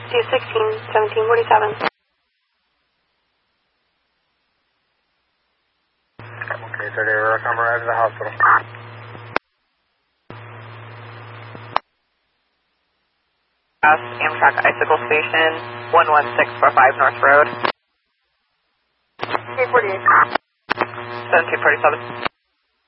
216, 1747. Okay, 30 Aurora, come arrive at the hospital. Amtrak Icicle Station, 11645 North Road. 348. 1747.